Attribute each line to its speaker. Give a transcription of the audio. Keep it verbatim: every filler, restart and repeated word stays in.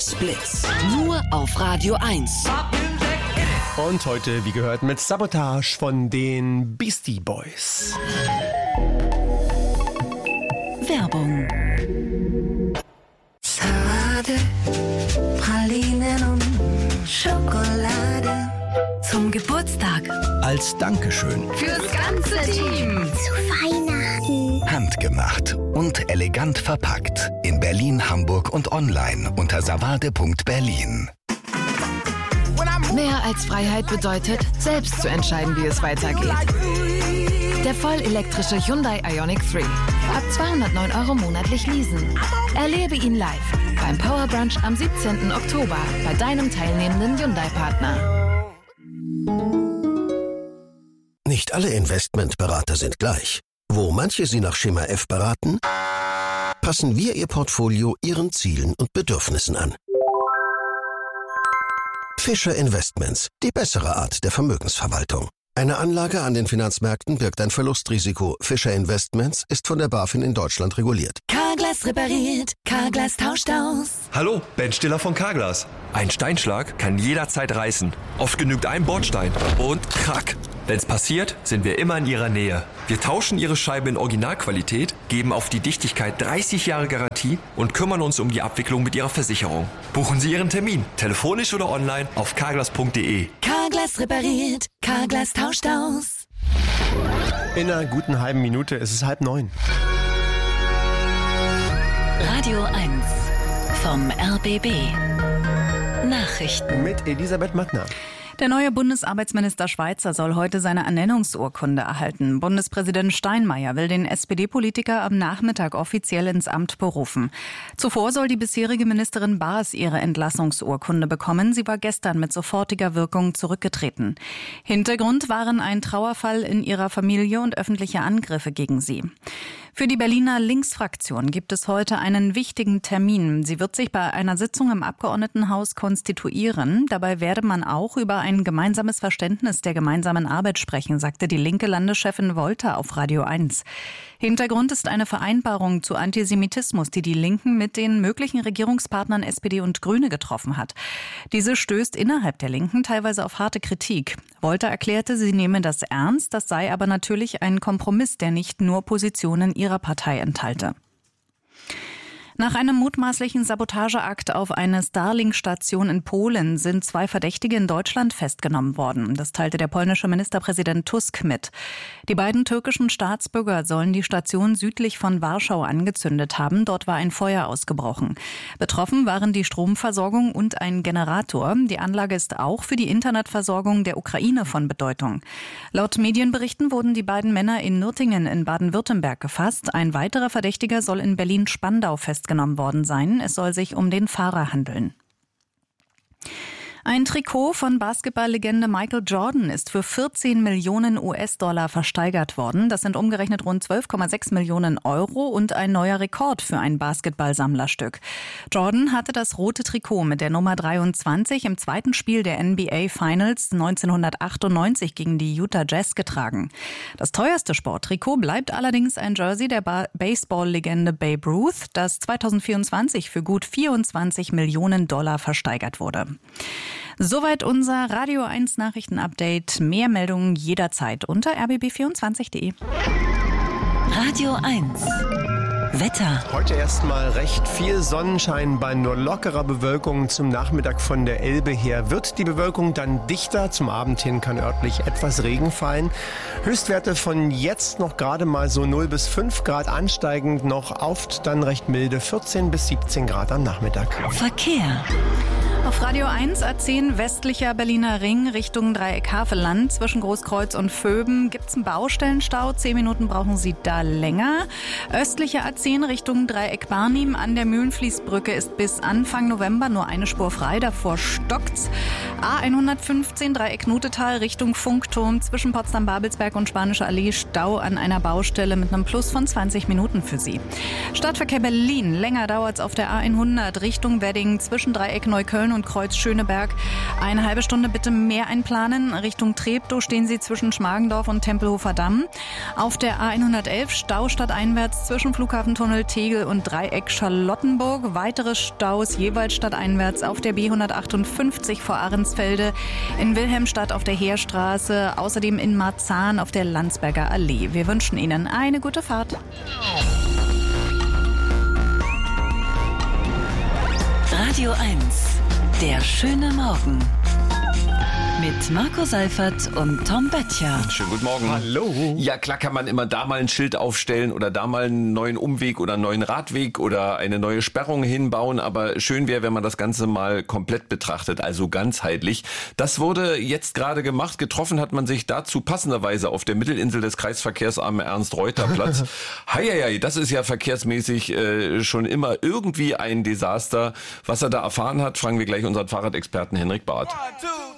Speaker 1: Blitz, Blitz. Nur auf Radio eins.
Speaker 2: Und heute, wie gehört, mit Sabotage von den Beastie Boys.
Speaker 1: Werbung.
Speaker 3: Schade, Pralinen und Schokolade zum Geburtstag.
Speaker 4: Als Dankeschön.
Speaker 3: Fürs ganze Team.
Speaker 5: Zu Weihnachten.
Speaker 4: Handgemacht und elegant verpackt. In Berlin, Hamburg und online unter savade punkt berlin.
Speaker 6: Mehr als Freiheit bedeutet, selbst zu entscheiden, wie es weitergeht. Der vollelektrische Hyundai Ioniq drei. Ab zweihundertneun Euro monatlich leasen. Erlebe ihn live beim Power Brunch am siebzehnten Oktober bei deinem teilnehmenden Hyundai-Partner.
Speaker 7: Nicht alle Investmentberater sind gleich. Wo manche Sie nach Schema F beraten, passen wir Ihr Portfolio Ihren Zielen und Bedürfnissen an. Fischer Investments, die bessere Art der Vermögensverwaltung. Eine Anlage an den Finanzmärkten birgt ein Verlustrisiko. Fischer Investments ist von der BaFin in Deutschland reguliert.
Speaker 3: Carglass repariert, Carglass tauscht aus.
Speaker 8: Hallo, Ben Stiller von Carglass. Ein Steinschlag kann jederzeit reißen. Oft genügt ein Bordstein und krack. Wenn's passiert, sind wir immer in Ihrer Nähe. Wir tauschen Ihre Scheibe in Originalqualität, geben auf die Dichtigkeit dreißig Jahre Garantie und kümmern uns um die Abwicklung mit Ihrer Versicherung. Buchen Sie Ihren Termin, telefonisch oder online auf carglass punkt de.
Speaker 3: Carglass repariert, Carglass tauscht aus.
Speaker 2: In einer guten halben Minute ist es halb neun.
Speaker 1: Radio eins vom R B B. Nachrichten
Speaker 2: mit Elisabeth Mattner.
Speaker 9: Der neue Bundesarbeitsminister Schweizer soll heute seine Ernennungsurkunde erhalten. Bundespräsident Steinmeier will den S P D-Politiker am Nachmittag offiziell ins Amt berufen. Zuvor soll die bisherige Ministerin Baas ihre Entlassungsurkunde bekommen. Sie war gestern mit sofortiger Wirkung zurückgetreten. Hintergrund waren ein Trauerfall in ihrer Familie und öffentliche Angriffe gegen sie. Für die Berliner Linksfraktion gibt es heute einen wichtigen Termin. Sie wird sich bei einer Sitzung im Abgeordnetenhaus konstituieren. Dabei werde man auch über ein gemeinsames Verständnis der gemeinsamen Arbeit sprechen, sagte die linke Landeschefin Wolter auf Radio eins. Hintergrund ist eine Vereinbarung zu Antisemitismus, die die Linken mit den möglichen Regierungspartnern S P D und Grüne getroffen hat. Diese stößt innerhalb der Linken teilweise auf harte Kritik. Wolter erklärte, sie nehme das ernst, das sei aber natürlich ein Kompromiss, der nicht nur Positionen ihrer Partei enthalte. Nach einem mutmaßlichen Sabotageakt auf eine Starlink-Station in Polen sind zwei Verdächtige in Deutschland festgenommen worden. Das teilte der polnische Ministerpräsident Tusk mit. Die beiden türkischen Staatsbürger sollen die Station südlich von Warschau angezündet haben. Dort war ein Feuer ausgebrochen. Betroffen waren die Stromversorgung und ein Generator. Die Anlage ist auch für die Internetversorgung der Ukraine von Bedeutung. Laut Medienberichten wurden die beiden Männer in Nürtingen in Baden-Württemberg gefasst. Ein weiterer Verdächtiger soll in Berlin-Spandau festgenommen worden sein. Es soll sich um den Fahrer handeln. Ein Trikot von Basketballlegende Michael Jordan ist für vierzehn Millionen U S-Dollar versteigert worden. Das sind umgerechnet rund zwölf Komma sechs Millionen Euro und ein neuer Rekord für ein Basketballsammlerstück. Jordan hatte das rote Trikot mit der Nummer dreiundzwanzig im zweiten Spiel der N B A Finals neunzehnhundertachtundneunzig gegen die Utah Jazz getragen. Das teuerste Sporttrikot bleibt allerdings ein Jersey der ba- Baseball-Legende Babe Ruth, das zweitausendvierundzwanzig für gut vierundzwanzig Millionen Dollar versteigert wurde. Soweit unser Radio eins Nachrichten-Update. Mehr Meldungen jederzeit unter r b b vierundzwanzig punkt de.
Speaker 1: Radio eins Wetter.
Speaker 2: Heute erstmal recht viel Sonnenschein bei nur lockerer Bewölkung. Zum Nachmittag von der Elbe her wird die Bewölkung dann dichter. Zum Abend hin kann örtlich etwas Regen fallen. Höchstwerte von jetzt noch gerade mal so null bis fünf Grad, ansteigend noch oft dann recht milde vierzehn bis siebzehn Grad am Nachmittag.
Speaker 1: Verkehr.
Speaker 9: Auf Radio eins A zehn westlicher Berliner Ring Richtung Dreieck Havelland. Zwischen Großkreuz und Vöben gibt's einen Baustellenstau. Zehn Minuten brauchen Sie da länger. Östlicher A zehn Richtung Dreieck Barnim an der Mühlenfließbrücke ist bis Anfang November nur eine Spur frei. Davor stockt's. A hundertfünfzehn Dreieck Nutetal Richtung Funkturm zwischen Potsdam-Babelsberg und Spanische Allee. Stau an einer Baustelle mit einem Plus von zwanzig Minuten für Sie. Stadtverkehr Berlin. Länger dauert's auf der A hundert Richtung Wedding zwischen Dreieck Neukölln Köln und Kreuz Schöneberg eine halbe Stunde bitte mehr einplanen. Richtung Treptow stehen Sie zwischen Schmargendorf und Tempelhofer Damm. Auf der A hundertelf Stau stadteinwärts zwischen Flughafentunnel Tegel und Dreieck Charlottenburg. Weitere Staus jeweils stadteinwärts auf der B hundertachtundfünfzig vor Ahrensfelde, in Wilhelmstadt auf der Heerstraße, außerdem in Marzahn auf der Landsberger Allee. Wir wünschen Ihnen eine gute Fahrt.
Speaker 1: Radio eins, der schöne Morgen. Mit Marco Seifert und Tom Böttcher.
Speaker 10: Schönen guten Morgen.
Speaker 2: Hallo.
Speaker 10: Ja, klar kann man immer da mal ein Schild aufstellen oder da mal einen neuen Umweg oder einen neuen Radweg oder eine neue Sperrung hinbauen. Aber schön wäre, wenn man das Ganze mal komplett betrachtet, also ganzheitlich. Das wurde jetzt gerade gemacht. Getroffen hat man sich dazu passenderweise auf der Mittelinsel des Kreisverkehrs am Ernst-Reuter-Platz. Heieiei, das ist ja verkehrsmäßig äh, schon immer irgendwie ein Desaster. Was er da erfahren hat, fragen wir gleich unseren Fahrradexperten Henrik Barth.